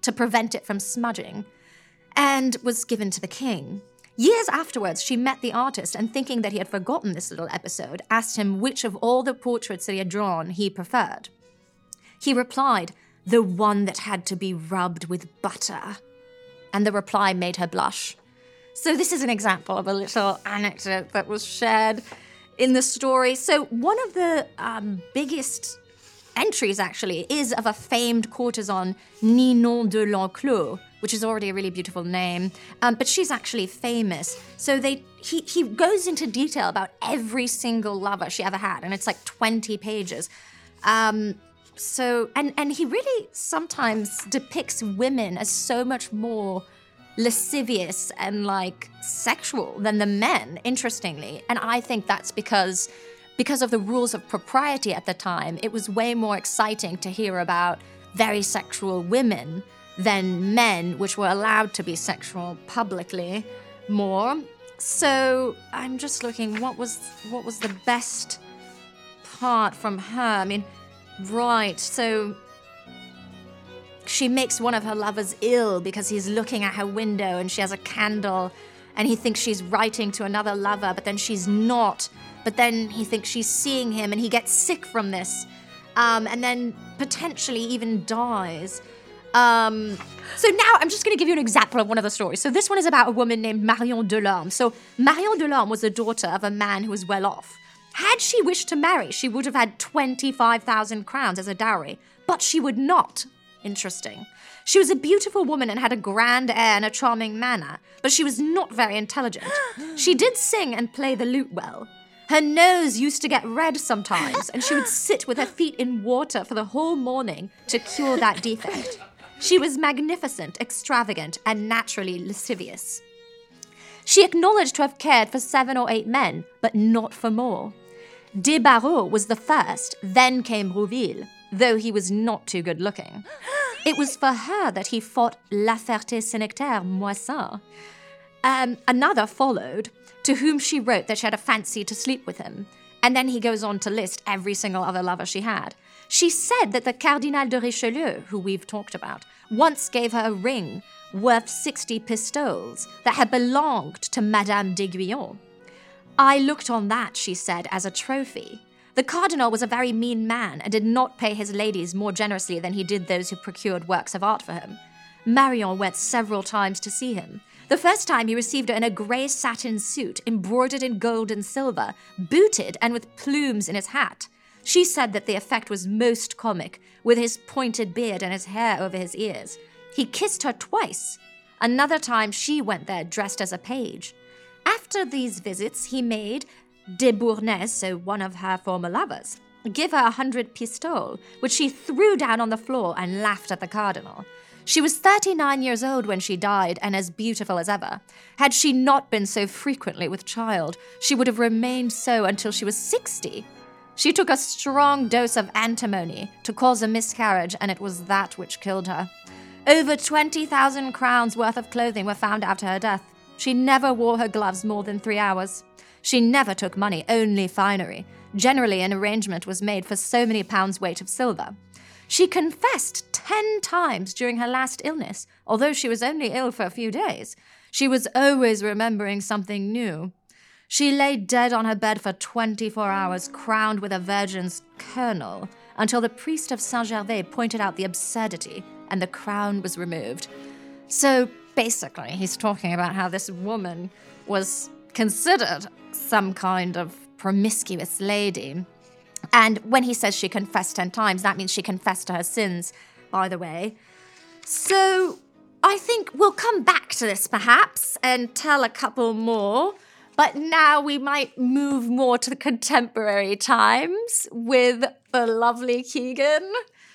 to prevent it from smudging, and was given to the king. Years afterwards, she met the artist and, thinking that he had forgotten this little episode, asked him which of all the portraits that he had drawn he preferred. He replied, "The one that had to be rubbed with butter." And the reply made her blush. So this is an example of a little anecdote that was shared in the story. So one of the biggest entries, actually, is of a famed courtesan, Ninon de l'Enclos, which is already a really beautiful name, but she's actually famous. So he goes into detail about every single lover she ever had, and it's like 20 pages. So he really sometimes depicts women as so much more lascivious and like sexual than the men, interestingly. And I think that's because of the rules of propriety at the time. It was way more exciting to hear about very sexual women than men, which were allowed to be sexual publicly more. So I'm just looking, what was the best part from her? I mean, right, so she makes one of her lovers ill because he's looking at her window and she has a candle and he thinks she's writing to another lover, but then she's not. But then he thinks she's seeing him and he gets sick from this, and then potentially even dies. So now I'm just going to give you an example of one of the stories. So this one is about a woman named Marion Delorme. So Marion Delorme was the daughter of a man who was well off. Had she wished to marry, she would have had 25,000 crowns as a dowry, but she would not. Interesting. She was a beautiful woman and had a grand air and a charming manner, but she was not very intelligent. She did sing and play the lute well. Her nose used to get red sometimes, and she would sit with her feet in water for the whole morning to cure that defect. She was magnificent, extravagant, and naturally lascivious. She acknowledged to have cared for 7 or 8 men, but not for more. Desbarreaux was the first, then came Rouville, though he was not too good-looking. It was for her that he fought La Ferté-Sénéctaire Moissin. Another followed, to whom she wrote that she had a fancy to sleep with him, and then he goes on to list every single other lover she had. She said that the Cardinal de Richelieu, who we've talked about, once gave her a ring worth 60 pistoles that had belonged to Madame d'Aiguillon. "I looked on that," she said, "as a trophy. The cardinal was a very mean man and did not pay his ladies more generously than he did those who procured works of art for him. Marion went several times to see him. The first time he received her in a grey satin suit, embroidered in gold and silver, booted and with plumes in his hat. She said that the effect was most comic, with his pointed beard and his hair over his ears. He kissed her twice. Another time she went there dressed as a page. After these visits, he made de Bournez, so one of her former lovers, give her 100 pistoles, which she threw down on the floor and laughed at the cardinal. She was 39 years old when she died and as beautiful as ever. Had she not been so frequently with child, she would have remained so until she was 60. She took a strong dose of antimony to cause a miscarriage, and it was that which killed her. Over 20,000 crowns worth of clothing were found after her death. She never wore her gloves more than 3 hours. She never took money, only finery. Generally, an arrangement was made for so many pounds' weight of silver. She confessed 10 times during her last illness, although she was only ill for a few days. She was always remembering something new. She lay dead on her bed for 24 hours, crowned with a virgin's kernel, until the priest of Saint-Gervais pointed out the absurdity, and the crown was removed. So basically, he's talking about how this woman was considered some kind of promiscuous lady. And when he says she confessed 10 times, that means she confessed to her sins, by the way. So I think we'll come back to this perhaps and tell a couple more. But now we might move more to the contemporary times with the lovely Keegan.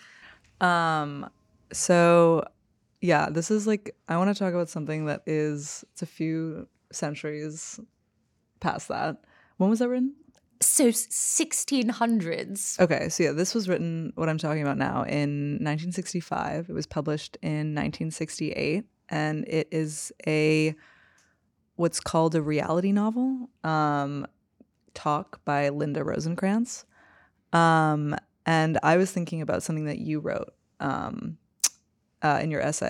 So yeah, this is like, I want to talk about something that it's a few centuries past that. When was that written? So 1600s. Okay, so yeah, this was written, what I'm talking about now, in 1965. It was published in 1968, and it is what's called a reality novel, Talk by Linda Rosenkrantz. And I was thinking about something that you wrote in your essay